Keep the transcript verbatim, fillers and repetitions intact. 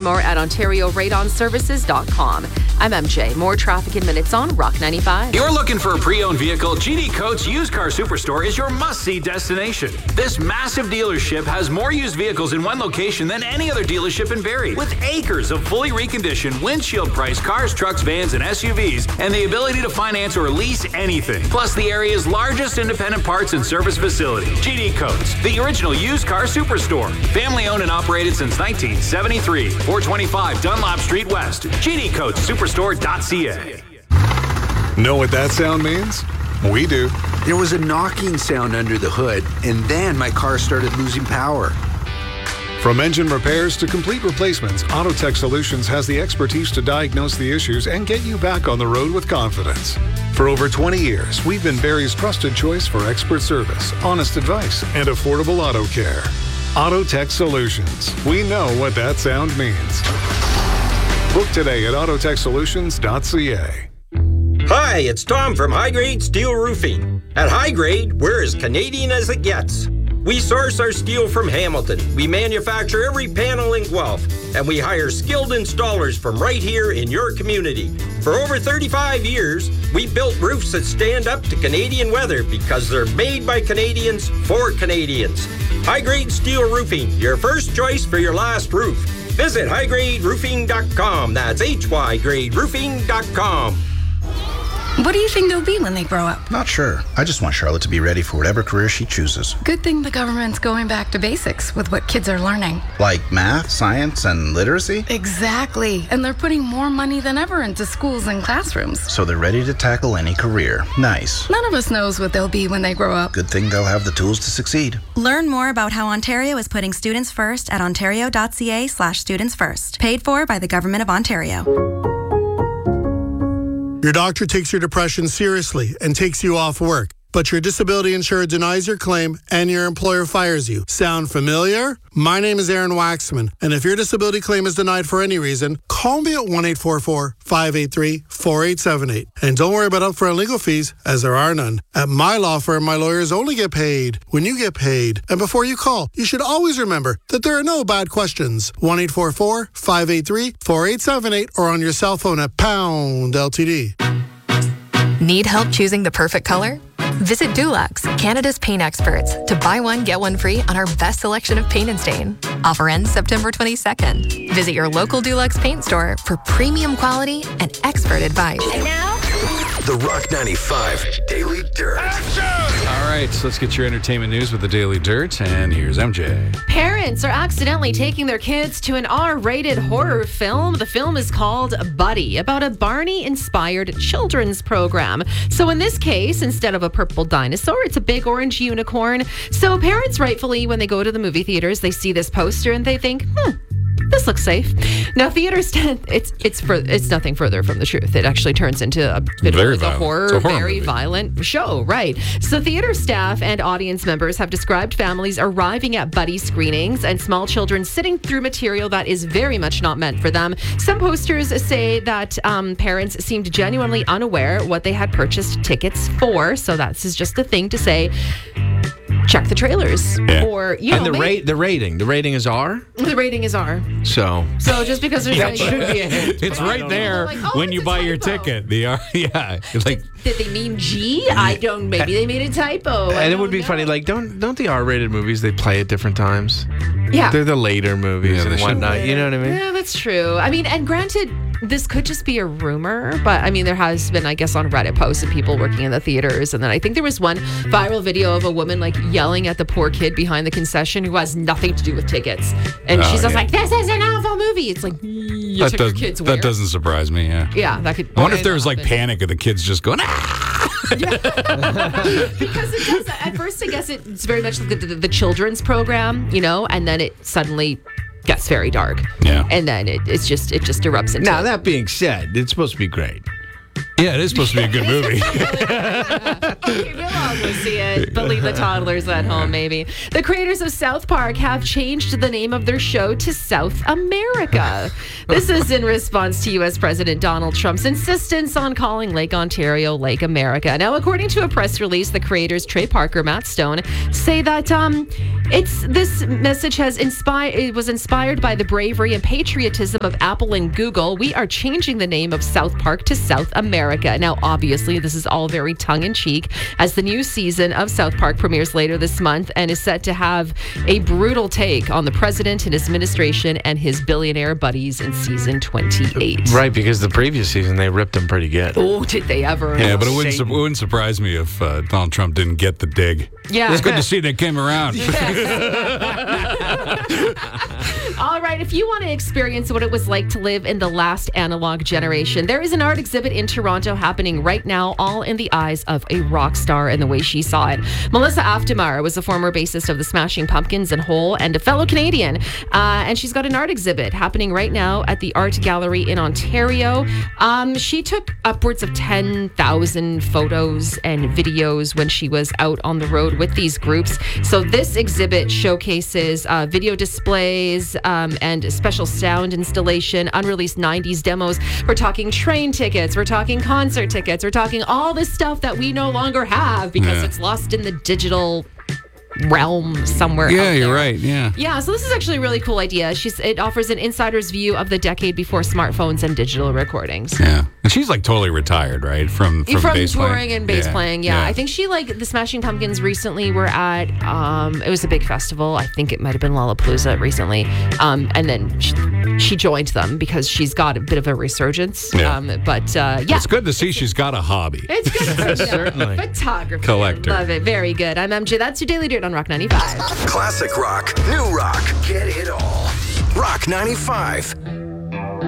more at ontario radon services dot com. I'm M J. More traffic in minutes on Rock ninety-five. You're looking for a pre-owned vehicle? G D Coates Used Car Superstore is your must-see destination. This massive dealership has more used vehicles in one location than any other dealership in Barrie, with acres of fully reconditioned, windshield-priced cars, trucks, vans, and S U Vs, and the ability to finance or lease anything. Plus, the area's largest independent parts and service facility. G D Coates, the original used car superstore. Family-owned and operated since nineteen seventy-three. four twenty-five Dunlop Street West. G D Coates Superstore dot C A. Know what that sound means? We do. There was a knocking sound under the hood, and then my car started losing power. From engine repairs to complete replacements, Autotech Solutions has the expertise to diagnose the issues and get you back on the road with confidence. For over twenty years, we've been Barrie's trusted choice for expert service, honest advice, and affordable auto care. Autotech Solutions. We know what that sound means. Book today at autotech solutions dot C A. Hi, it's Tom from High Grade Steel Roofing. At High Grade, we're as Canadian as it gets. We source our steel from Hamilton. We manufacture every panel in Guelph, and we hire skilled installers from right here in your community. For over thirty-five years, we built roofs that stand up to Canadian weather because they're made by Canadians for Canadians. High Grade Steel Roofing, your first choice for your last roof. Visit high grade roofing dot com. That's H Y grade roofing dot com. What do you think they'll be when they grow up? Not sure. I just want Charlotte to be ready for whatever career she chooses. Good thing the government's going back to basics with what kids are learning. Like math, science, and literacy? Exactly. And they're putting more money than ever into schools and classrooms. So they're ready to tackle any career. Nice. None of us knows what they'll be when they grow up. Good thing they'll have the tools to succeed. Learn more about how Ontario is putting students first at ontario dot C A slash students first. Paid for by the Government of Ontario. Your doctor takes your depression seriously and takes you off work, but your disability insurer denies your claim and your employer fires you. Sound familiar? My name is Aaron Waxman, and if your disability claim is denied for any reason, call me at one eight four four, five eight three, four eight seven eight. And don't worry about upfront legal fees, as there are none. At my law firm, my lawyers only get paid when you get paid. And before you call, you should always remember that there are no bad questions. one eight four four, five eight three, four eight seven eight or on your cell phone at pound L T D. Need help choosing the perfect color? Visit Dulux, Canada's paint experts, to buy one, get one free on our best selection of paint and stain. Offer ends September twenty-second. Visit your local Dulux paint store for premium quality and expert advice. And now, the Rock ninety-five Daily Dirt. All right, so let's get your entertainment news with the Daily Dirt, and here's M J. Parents are accidentally taking their kids to an R-rated horror film. The film is called Buddy, about a Barney-inspired children's program. So in this case, instead of a purple dinosaur, it's a big orange unicorn. So parents, rightfully, when they go to the movie theaters, they see this poster and they think, hmm, this looks safe. Now, theaters tend, it's it's for it's nothing further from the truth. It actually turns into a bit very of like a horror, a horror very movie. violent show, right? So theater staff and audience members have described families arriving at Buddy screenings and small children sitting through material that is very much not meant for them. Some posters say that um, parents seemed genuinely unaware what they had purchased tickets for. So that's just a thing to say. Check the trailers, Yeah. or you know, and the maybe- rate, the rating, the rating is R. The rating is R. So, so just because there's Yeah, a, should be a hit. It's right there Like, oh, when it's you a buy your typo. ticket. The R, yeah, it's like Did they mean G? I don't. Maybe they made a typo. I and it don't would be know. funny. Like, don't don't the R-rated movies they play at different times? Yeah. They're the later movies Yeah, they and should. whatnot. You know what I mean? Yeah, that's true. I mean, and granted, this could just be a rumor, but I mean, there has been, I guess, on Reddit posts of people working in the theaters. And then I think there was one viral video of a woman like yelling at the poor kid behind the concession who has nothing to do with tickets. And Oh, she's just yeah. like, this is an awful movie. It's like, you that, took your does, kids where? that doesn't surprise me. Yeah. Yeah, that could. I wonder if that there was like happened. panic of the kids just going, ah! Because it does. At first, I guess it's very much like the, the, the children's program, you know, and then it suddenly gets very dark. Yeah. And then it, it's just it just erupts into. Now, that being said, it's supposed to be great. Yeah, it is supposed to be a good movie. Okay, we'll all go see it, but leave the toddlers at home, maybe. The creators of South Park have changed the name of their show to South America. This is in response to U S President Donald Trump's insistence on calling Lake Ontario Lake America. Now, according to a press release, the creators, Trey Parker, Matt Stone, say that um, it's this message has inspired. It was inspired by the bravery and patriotism of Apple and Google. We are changing the name of South Park to South America. Now, obviously, this is all very tongue-in-cheek as the new season of South Park premieres later this month and is set to have a brutal take on the president and his administration and his billionaire buddies in season twenty-eight. Right, because the previous season they ripped them pretty good. Oh, did they ever? Yeah, but it wouldn't, su- it wouldn't surprise me if uh, Donald Trump didn't get the dig. Yeah. It's good to see they came around. All right, if you want to experience what it was like to live in the last analog generation, there is an art exhibit in Toronto happening right now, all in the eyes of a rock star and the way she saw it. Melissa Aftemar was a former bassist of the Smashing Pumpkins and Hole and a fellow Canadian, uh, and she's got an art exhibit happening right now at the Art Gallery in Ontario. Um, she took upwards of ten thousand photos and videos when she was out on the road with these groups. So this exhibit showcases uh, video displays um, and special sound installation, unreleased nineties demos. We're talking train tickets. We're talking concert tickets. We're talking all this stuff that we no longer have because Yeah. it's lost in the digital realm somewhere. Yeah, out you're there. right. Yeah. Yeah, so this is actually a really cool idea. She's it offers an insider's view of the decade before smartphones and digital recordings. Yeah. And she's like totally retired, right? From from, From bass touring playing. and bass Yeah. playing, yeah. Yeah. I think she, like, the Smashing Pumpkins recently were at, um, it was a big festival. I think it might have been Lollapalooza recently. Um, and then she, she joined them because she's got a bit of a resurgence. Yeah. Um, but, uh, yeah. It's good to see she's got a hobby. It's good to see. Certainly. Photography. Collector. Love it. Very good. I'm M J. That's your Daily Dirt on Rock ninety-five. Classic rock, new rock, get it all. Rock ninety-five.